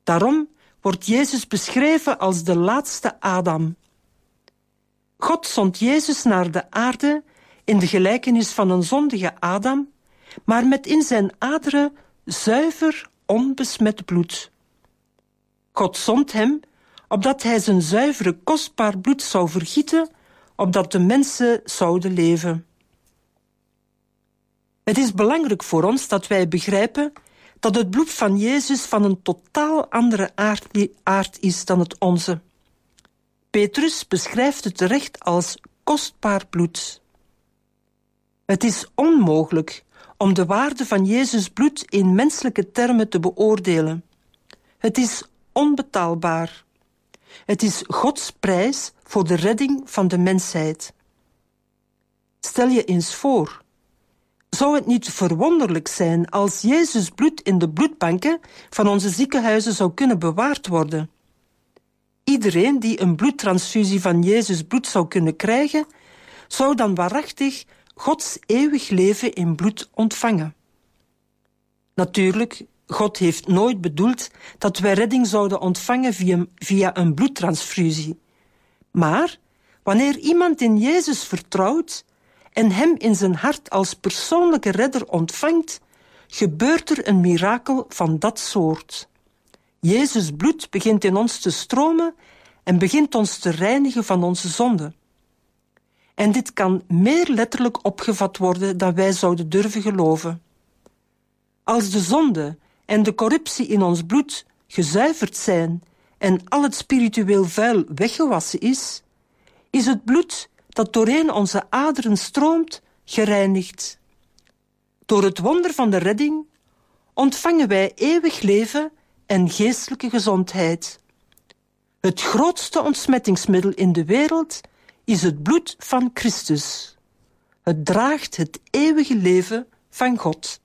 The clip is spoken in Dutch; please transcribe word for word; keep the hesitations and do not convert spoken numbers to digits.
Daarom wordt Jezus beschreven als de laatste Adam. God zond Jezus naar de aarde in de gelijkenis van een zondige Adam, maar met in zijn aderen zuiver, onbesmet bloed. God zond hem, opdat hij zijn zuivere, kostbaar bloed zou vergieten, opdat de mensen zouden leven. Het is belangrijk voor ons dat wij begrijpen dat het bloed van Jezus van een totaal andere aard, aard is dan het onze. Petrus beschrijft het terecht als kostbaar bloed. Het is onmogelijk om de waarde van Jezus bloed in menselijke termen te beoordelen. Het is onbetaalbaar. Het is Gods prijs voor de redding van de mensheid. Stel je eens voor, zou het niet verwonderlijk zijn als Jezus bloed in de bloedbanken van onze ziekenhuizen zou kunnen bewaard worden? Iedereen die een bloedtransfusie van Jezus bloed zou kunnen krijgen, zou dan waarachtig Gods eeuwig leven in bloed ontvangen. Natuurlijk, God heeft nooit bedoeld dat wij redding zouden ontvangen via, via een bloedtransfusie. Maar wanneer iemand in Jezus vertrouwt en hem in zijn hart als persoonlijke redder ontvangt, gebeurt er een mirakel van dat soort. Jezus' bloed begint in ons te stromen en begint ons te reinigen van onze zonden. En dit kan meer letterlijk opgevat worden dan wij zouden durven geloven. Als de zonde en de corruptie in ons bloed gezuiverd zijn en al het spiritueel vuil weggewassen is, is het bloed dat doorheen onze aderen stroomt gereinigd. Door het wonder van de redding ontvangen wij eeuwig leven en geestelijke gezondheid. Het grootste ontsmettingsmiddel in de wereld is het bloed van Christus. Het draagt het eeuwige leven van God.